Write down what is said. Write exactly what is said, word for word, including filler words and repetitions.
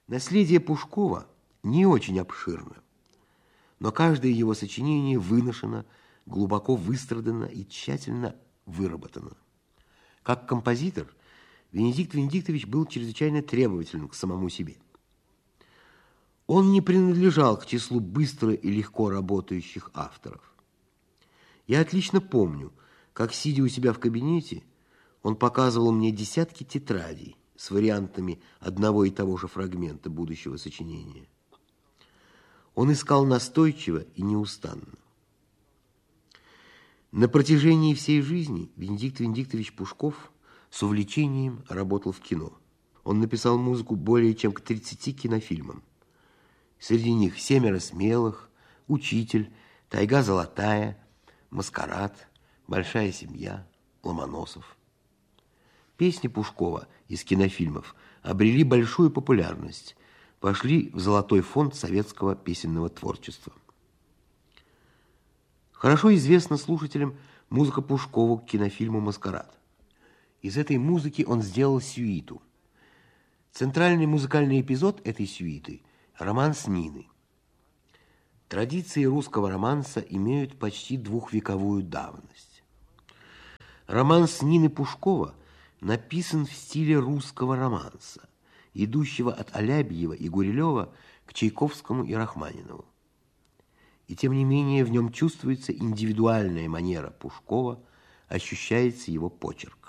Наследие Пушкова не очень обширно, но каждое его сочинение выношено, глубоко выстрадано и тщательно выработано. Как композитор Венедикт Венедиктович был чрезвычайно требователен к самому себе. Он не принадлежал к числу быстро и легко работающих авторов. Я отлично помню, как, сидя у себя в кабинете, он показывал мне десятки тетрадей с вариантами одного и того же фрагмента будущего сочинения. Он искал настойчиво и неустанно. На протяжении всей жизни Венедикт Венедиктович Пушков с увлечением работал в кино. Он написал музыку более чем к тридцати кинофильмам. Среди них «Семеро смелых», «Учитель», «Тайга золотая», «Маскарад», «Большая семья», «Ломоносов». Песни Пушкова из кинофильмов обрели большую популярность, вошли в золотой фонд советского песенного творчества. Хорошо известна слушателям музыка Пушкова к кинофильму «Маскарад». Из этой музыки он сделал сюиту. Центральный музыкальный эпизод этой сюиты – романс Нины. Традиции русского романса имеют почти двухвековую давность. Романс Нины Пушкова написан в стиле русского романса, идущего от Алябьева и Гурилева к Чайковскому и Рахманинову. И тем не менее в нем чувствуется индивидуальная манера Пушкова, ощущается его почерк.